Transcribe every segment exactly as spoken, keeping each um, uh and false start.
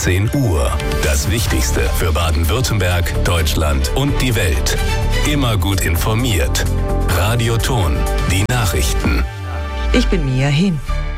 achtzehn Uhr. Das Wichtigste für Baden-Württemberg, Deutschland und die Welt. Immer gut informiert. Radio Ton, die Nachrichten. Ich bin Mia Hehn.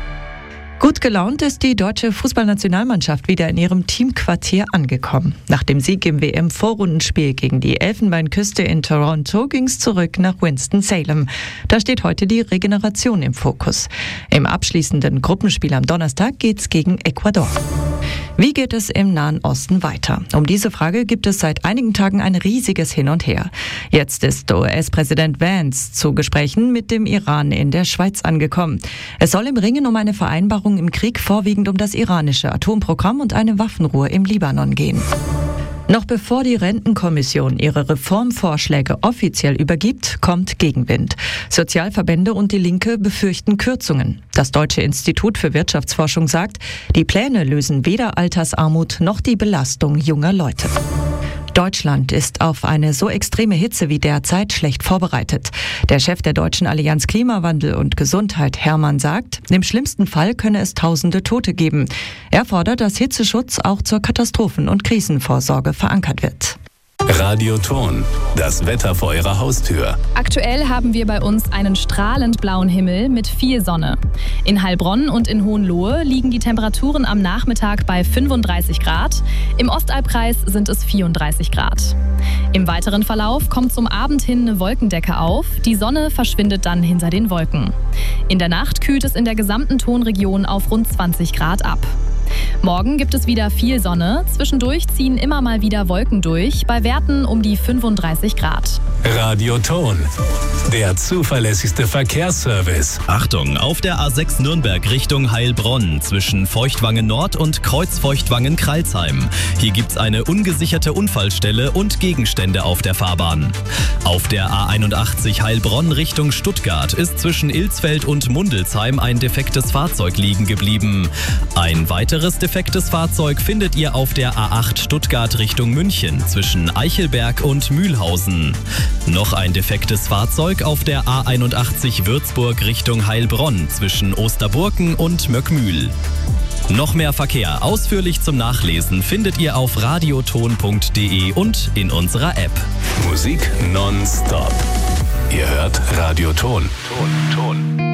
Gut gelaunt ist die deutsche Fußballnationalmannschaft wieder in ihrem Teamquartier angekommen. Nach dem Sieg im W M-Vorrundenspiel gegen die Elfenbeinküste in Toronto ging es zurück nach Winston-Salem. Da steht heute die Regeneration im Fokus. Im abschließenden Gruppenspiel am Donnerstag geht's gegen Ecuador. Wie geht es im Nahen Osten weiter? Um diese Frage gibt es seit einigen Tagen ein riesiges Hin und Her. Jetzt ist U S-Präsident Vance zu Gesprächen mit dem Iran in der Schweiz angekommen. Es soll im Ringen um eine Vereinbarung im Krieg vorwiegend um das iranische Atomprogramm und eine Waffenruhe im Libanon gehen. Noch bevor die Rentenkommission ihre Reformvorschläge offiziell übergibt, kommt Gegenwind. Sozialverbände und die Linke befürchten Kürzungen. Das Deutsche Institut für Wirtschaftsforschung sagt, die Pläne lösen weder Altersarmut noch die Belastung junger Leute. Deutschland ist auf eine so extreme Hitze wie derzeit schlecht vorbereitet. Der Chef der Deutschen Allianz Klimawandel und Gesundheit, Hermann, sagt, im schlimmsten Fall könne es tausende Tote geben. Er fordert, dass Hitzeschutz auch zur Katastrophen- und Krisenvorsorge verankert wird. Radio Ton, das Wetter vor Ihrer Haustür. Aktuell haben wir bei uns einen strahlend blauen Himmel mit viel Sonne. In Heilbronn und in Hohenlohe liegen die Temperaturen am Nachmittag bei fünfunddreißig Grad. Im Ostalbkreis sind es vierunddreißig Grad. Im weiteren Verlauf kommt zum Abend hin eine Wolkendecke auf. Die Sonne verschwindet dann hinter den Wolken. In der Nacht kühlt es in der gesamten Tonregion auf rund zwanzig Grad ab. Morgen gibt es wieder viel Sonne. Zwischendurch ziehen immer mal wieder Wolken durch, bei Werten um die fünfunddreißig Grad. Radio Ton, der zuverlässigste Verkehrsservice. Achtung, auf der A sechs Nürnberg Richtung Heilbronn zwischen Feuchtwangen Nord und Kreuzfeuchtwangen-Kralsheim. Hier gibt's eine ungesicherte Unfallstelle und Gegenstände auf der Fahrbahn. Auf der A einundachtzig Heilbronn Richtung Stuttgart ist zwischen Ilsfeld und Mundelsheim ein defektes Fahrzeug liegen geblieben. Ein weiteres defektes Fahrzeug findet ihr auf der A acht Stuttgart Richtung München zwischen Eichelberg und Mühlhausen. Noch ein defektes Fahrzeug auf der A einundachtzig Würzburg Richtung Heilbronn zwischen Osterburken und Möckmühl. Noch mehr Verkehr ausführlich zum Nachlesen findet ihr auf radioton punkt de und in unserer App. Musik nonstop. Ihr hört Radio Ton. Ton, Ton.